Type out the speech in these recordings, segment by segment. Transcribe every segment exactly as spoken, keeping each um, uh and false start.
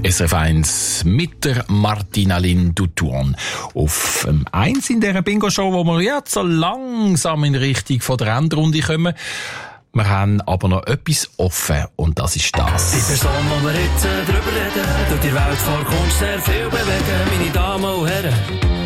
S R F eins mit der Martina Lind-Dutourn. Auf ähm, eins in dieser Bingo-Show, wo wir jetzt so langsam in Richtung von der Endrunde kommen. Wir haben aber noch etwas offen und das ist das. Die Person, die wir jetzt äh, drüber reden, durch die Welt vor Kunst sehr viel bewegen. Meine Damen und Herren,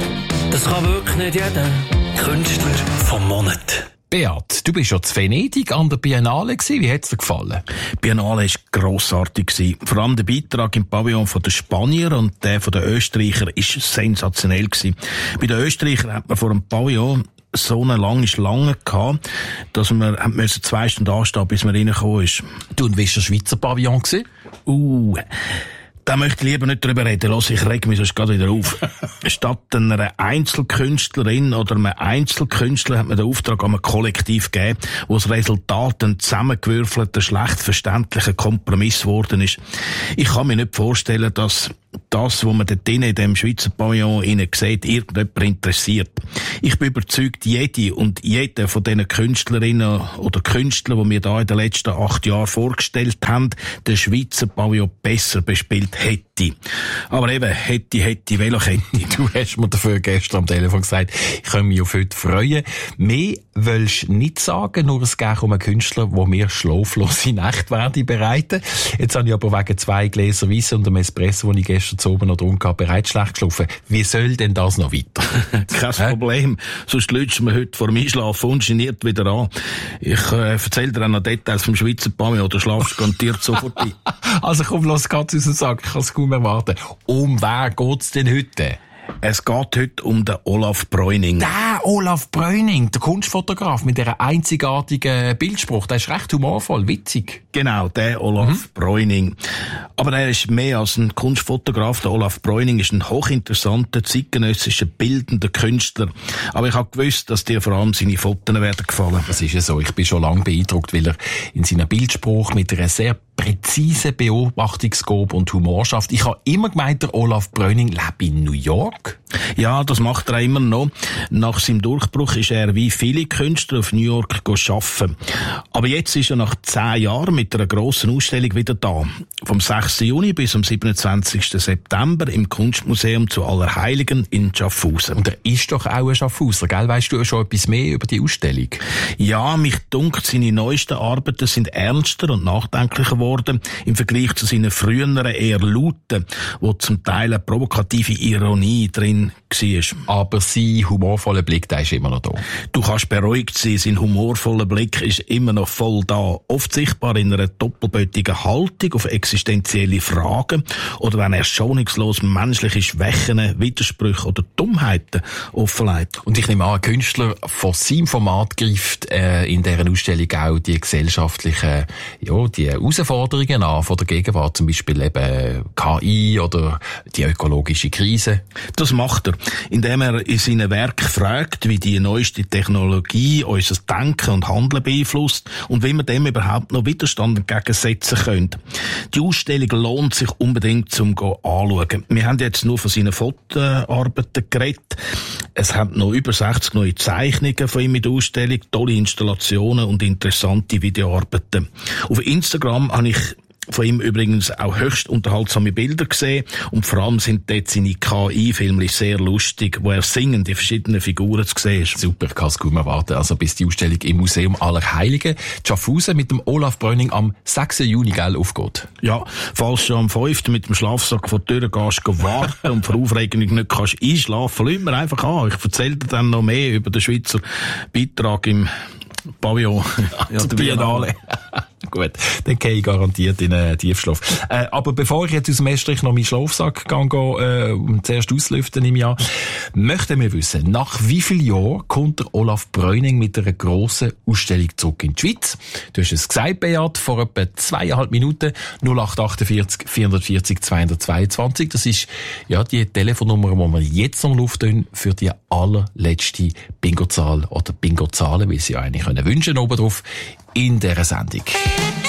das kann wirklich nicht jeder. Künstler vom Monat. Beat, du bist ja zu Venedig an der Biennale gewesen. Wie hat's dir gefallen? Die Biennale war grossartig gewesen. Vor allem der Beitrag im Pavillon von den Spanier und der von den Österreicher ist sensationell gewesen. Bei den Österreichern hat man vor dem Pavillon so eine lange Schlange gehabt, dass man müssen zwei Stunden anstehen, bis man reingekommen ist. Du, und wie war der Schweizer Pavillon gewesen? Uh, da möchte ich lieber nicht drüber reden. Los, ich reg mich sonst gerade wieder auf. Statt einer Einzelkünstlerin oder einem Einzelkünstler hat man den Auftrag an ein Kollektiv gegeben, wo das Resultat ein zusammengewürfelter, schlecht verständlicher Kompromiss geworden ist. Ich kann mir nicht vorstellen, dass das, was man dort in dem Schweizer Pavillon innen sieht, irgendjemand interessiert. Ich bin überzeugt, jede und jeder von diesen Künstlerinnen oder Künstlern, die wir da in den letzten acht Jahren vorgestellt haben, den Schweizer Pavillon besser bespielt hätte. Aber eben, hätte, hätte, Velokette. Du hast mir dafür gestern am Telefon gesagt, ich kann mich auf heute freuen. Mehr willst du nicht sagen, nur es geht um einen Künstler, der mir schlaflose Nächte werde bereiten. Jetzt habe ich aber wegen zwei Gläser Weisse und einem Espresso, den ich gestern zu oben noch drunter gehabt, bereits schlecht geschlafen. Wie soll denn das noch weiter? Kein Problem. Sonst lütst man heute vor dem Einschlafen ungeniert wieder an. Ich äh, erzähle dir auch noch Details vom Schweizer Pavillon, oder schlafst garantiert sofort ein. Also komm, lass Katz aus dem Sack, ich kann es kaum erwarten. Um wer geht's denn heute? Es geht heute um den Olaf Bräuning. Der Olaf Bräuning, der Kunstfotograf mit dieser einzigartigen Bildspruch, der ist recht humorvoll, witzig. Genau, der Olaf mhm. Bräuning. Aber er ist mehr als ein Kunstfotograf. Der Olaf Bräuning ist ein hochinteressanter, zeitgenössischer, bildender Künstler. Aber ich habe gewusst, dass dir vor allem seine Fotos werden gefallen. Das ist ja so. Ich bin schon lange beeindruckt, weil er in seinem Bildspruch mit einer sehr präzise Beobachtungsgabe und Humor schafft. Ich habe immer gemeint, der Olaf Bräuning lebt in New York. Ja, das macht er immer noch. Nach seinem Durchbruch ist er wie viele Künstler auf New York arbeiten. Aber jetzt ist er nach zehn Jahren mit einer grossen Ausstellung wieder da. Vom sechsten Juni bis am siebenundzwanzigsten September im Kunstmuseum zu Allerheiligen in Schaffhausen. Und er ist doch auch ein Schaffhauser, gell? Weißt du schon etwas mehr über die Ausstellung? Ja, mich dunkt, seine neuesten Arbeiten sind ernster und nachdenklicher geworden im Vergleich zu seinen früheren eher lauten, wo zum Teil eine provokative Ironie drin war. Aber sein humorvoller Blick, der ist immer noch da. Du kannst beruhigt sein, sein humorvoller Blick ist immer noch voll da. Oft sichtbar in einer doppelbötigen Haltung auf existenzielle Fragen oder wenn er schonungslos menschliche Schwächen, Widersprüche oder Dummheiten offenlegt. Und ich nehme an, ein Künstler von seinem Format greift äh, in dieser Ausstellung auch die gesellschaftlichen, ja, die Herausforderungen an von der Gegenwart, zum Beispiel eben K I oder die ökologische Krise. Das macht er, indem er in seinen Werken fragt, wie die neueste Technologie unser Denken und Handeln beeinflusst und wie wir dem überhaupt noch Widerstand entgegensetzen können. Die Ausstellung lohnt sich unbedingt zum anschauen. Wir haben jetzt nur von seinen Fotoarbeiten geredet. Es hat noch über sechzig neue Zeichnungen von ihm in der Ausstellung, tolle Installationen und interessante Videoarbeiten. Auf Instagram habe ich von ihm übrigens auch höchst unterhaltsame Bilder gesehen und vor allem sind dort seine K I-Filme sehr lustig, wo er singend in verschiedenen Figuren zu sehen ist. Super, ich kann es kaum erwarten. Also bis die Ausstellung im Museum Allerheiligen Schaffhausen mit dem Olaf Bräuning am sechsten Juni gell, aufgeht. Ja, falls du am fünften mit dem Schlafsack vor der Tür gehst, warten und vor Aufregung nicht kannst einschlafen, lass mir einfach an. Ich erzähle dir dann noch mehr über den Schweizer Beitrag im Pavillon. Ja, der Biennale. Gut, dann gehe ich garantiert in einen Tiefschlaf. Äh, aber bevor ich jetzt aus dem Estrich noch meinen Schlafsack gehe, äh, und zuerst auslüften im Jahr, möchten wir wissen, nach wie vielen Jahren kommt der Olaf Bräuning mit einer grossen Ausstellung zurück in die Schweiz? Du hast es gesagt, Beat, vor etwa zweieinhalb Minuten, null acht achtundvierzig vierhundertvierzig zweihundertzweiundzwanzig. Das ist, ja, die Telefonnummer, die wir jetzt noch luften für die allerletzte Bingo-Zahl oder Bingo-Zahlen, wie sie ja eigentlich können wünschen, oben drauf in dieser Sendung.